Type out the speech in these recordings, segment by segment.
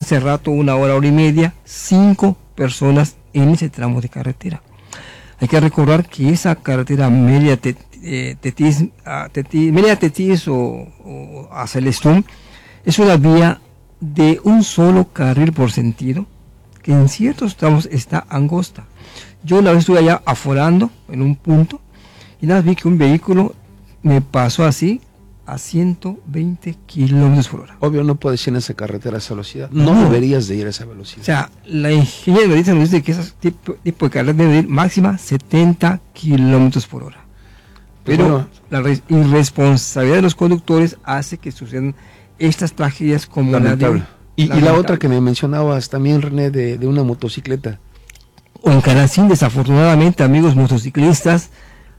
ese rato, 1 hora, 1 hora y media, 5 personas en ese tramo de carretera. Hay que recordar que esa carretera Mérida Tetis o a Celestún es una vía de un solo carril por sentido, que en ciertos tramos está angosta. Yo una vez estuve allá aforando en un punto y nada, vi que un vehículo me pasó así a 120 kilómetros por hora. Obvio, no puedes ir en esa carretera a esa velocidad. No deberías de ir a esa velocidad. O sea, la ingeniería nos dice que ese tipo de carretera debe ir máxima 70 kilómetros por hora. Pero la irresponsabilidad de los conductores hace que sucedan estas tragedias como lamentable. Y la otra que me mencionabas también, René, de una motocicleta. O en Canacín, desafortunadamente, amigos motociclistas,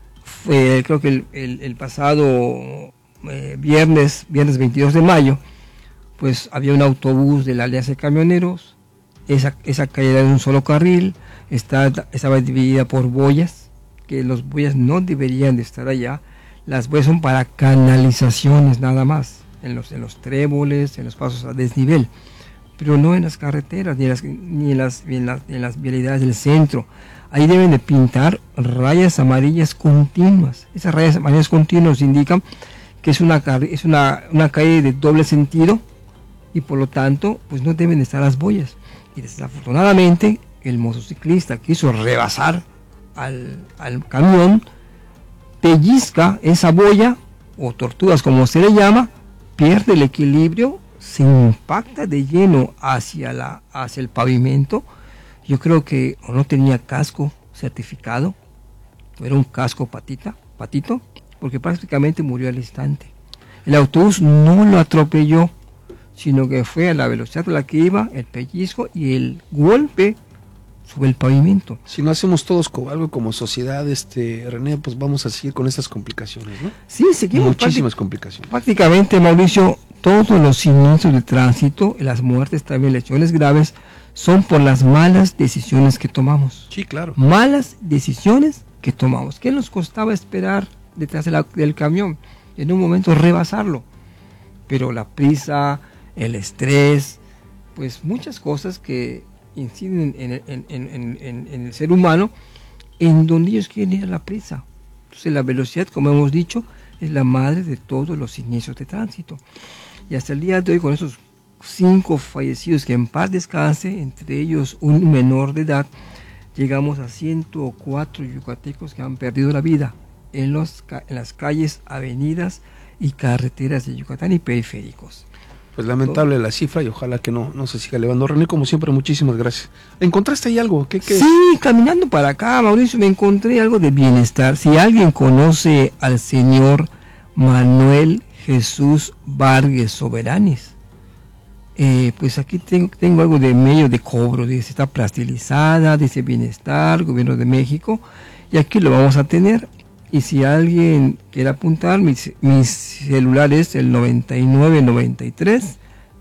creo que el pasado viernes 22 de mayo, pues había un autobús de la Alianza de Camioneros, esa calle era de un solo carril, estaba dividida por boyas, que los boyas no deberían de estar allá. Las boyas son para canalizaciones nada más, en los tréboles, en los pasos a desnivel, pero no en las carreteras, ni en las vialidades del centro. Ahí deben de pintar rayas amarillas continuas. Esas rayas amarillas continuas indican que es una calle de doble sentido y por lo tanto pues no deben estar las boyas. Y desafortunadamente el motociclista quiso rebasar al camión, pellizca esa boya o tortugas como se le llama, pierde el equilibrio, se impacta de lleno hacia el pavimento. Yo creo que o no tenía casco certificado, o era un casco patito, porque prácticamente murió al instante. El autobús no lo atropelló, sino que fue a la velocidad a la que iba, el pellizco y el golpe sobre el pavimento. Si no hacemos todos algo como sociedad, René, pues vamos a seguir con estas complicaciones, ¿no? Sí, seguimos. Muchísimas complicaciones. Prácticamente, Mauricio, todos los siniestros de tránsito, las muertes, también lesiones graves, son por las malas decisiones que tomamos. Sí, claro. Malas decisiones que tomamos. ¿Qué nos costaba esperar detrás del camión? En un momento rebasarlo. Pero la prisa, el estrés, pues muchas cosas que inciden en el ser humano, en donde ellos quieren ir a la prisa. Entonces la velocidad, como hemos dicho, es la madre de todos los siniestros de tránsito. Y hasta el día de hoy, con esos 5 fallecidos, que en paz descanse, entre ellos un menor de edad, llegamos a 104 yucatecos que han perdido la vida en las calles, avenidas y carreteras de Yucatán y periféricos. Pues lamentable la cifra y ojalá que no se siga elevando. René, como siempre, muchísimas gracias. ¿Encontraste ahí algo? ¿Qué? Sí, caminando para acá, Mauricio, me encontré algo de bienestar. Si alguien conoce al señor Manuel Jesús Vargas Soberanes, pues aquí tengo algo de medio de cobro, dice, está plastilizada, dice bienestar, gobierno de México, y aquí lo vamos a tener. Y si alguien quiere apuntar, mi celular es el 9993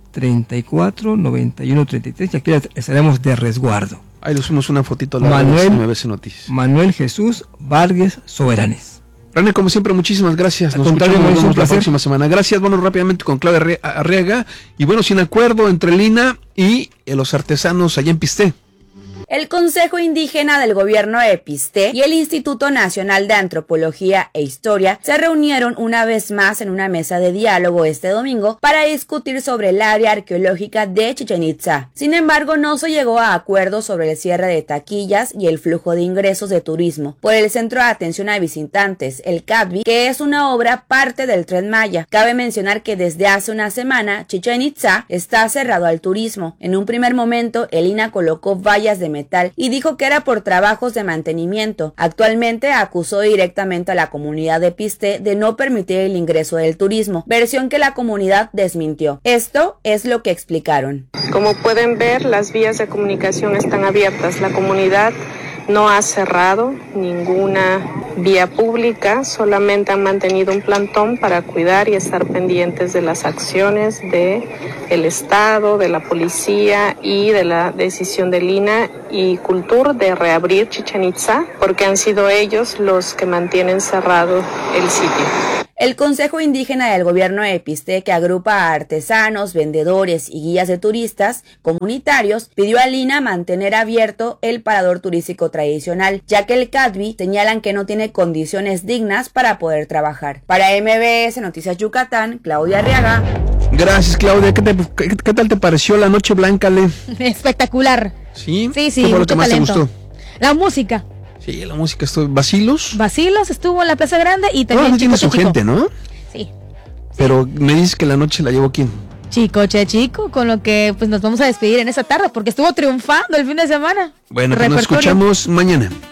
34 91 33, y aquí estaremos de resguardo. Ahí le subimos una fotito a la MBC Noticias. Manuel Jesús Vargas Soberanes. René, como siempre, muchísimas gracias. Nos vemos la próxima semana. Gracias. Bueno, rápidamente con Claudia Arriaga. Y bueno, sin acuerdo entre Lina y los artesanos allá en Pisté. El Consejo Indígena del Gobierno de Pisté y el Instituto Nacional de Antropología e Historia se reunieron una vez más en una mesa de diálogo este domingo para discutir sobre el área arqueológica de Chichén Itzá. Sin embargo, no se llegó a acuerdos sobre el cierre de taquillas y el flujo de ingresos de turismo por el Centro de Atención a Visitantes, el CADVI, que es una obra parte del Tren Maya. Cabe mencionar que desde hace una semana Chichén Itzá está cerrado al turismo. En un primer momento, el INAH colocó vallas de metal y dijo que era por trabajos de mantenimiento. Actualmente acusó directamente a la comunidad de Pisté de no permitir el ingreso del turismo, versión que la comunidad desmintió. Esto es lo que explicaron. Como pueden ver, las vías de comunicación están abiertas. La comunidad no ha cerrado ninguna vía pública, solamente han mantenido un plantón para cuidar y estar pendientes de las acciones del Estado, de la policía y de la decisión de Lina y Cultur de reabrir Chichén Itzá, porque han sido ellos los que mantienen cerrado el sitio. El Consejo Indígena del Gobierno de Episte, que agrupa a artesanos, vendedores y guías de turistas comunitarios, pidió a Lina mantener abierto el parador turístico tradicional, ya que el CADBI señalan que no tiene condiciones dignas para poder trabajar. Para MBS Noticias Yucatán, Claudia Arriaga. Gracias, Claudia. ¿Qué tal te pareció la Noche Blanca, Le? Espectacular. ¿Sí? Sí, ¿Qué fue lo que más te gustó? La música. Sí, la música estuvo. ¿Bacilos? Bacilos estuvo en la Plaza Grande y también tiene su gente, ¿no? Sí. Pero me dices que la noche la llevó ¿quién? Chico, con lo que pues nos vamos a despedir en esa tarde porque estuvo triunfando el fin de semana. Bueno, pues nos escuchamos mañana.